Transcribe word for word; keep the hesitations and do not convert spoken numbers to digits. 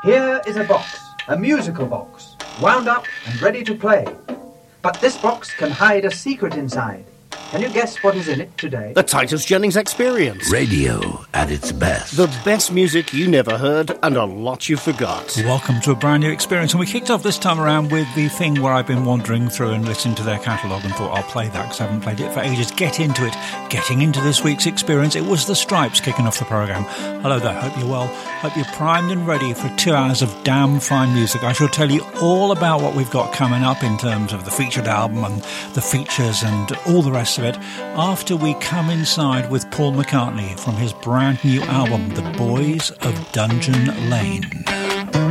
Here is a box, a musical box, wound up and ready to play. But this box can hide a secret inside. Can you guess what is in it today? The Titus Jennings Experience. Radio at its best. The best music you never heard and a lot you forgot. Welcome to a brand new experience. And we kicked off this time around with the thing where I've been wandering through and listened to their catalogue and thought I'll play that because I haven't played it for ages. Get into it. Getting into this week's experience, it was the Stripes kicking off the programme. Hello there, hope you're well. Hope you're primed and ready for two hours of damn fine music. I shall tell you all about what we've got coming up in terms of the featured album and the features and all the rest of it after we come inside with Paul McCartney from his brand new album, The Boys of Dungeon Lane.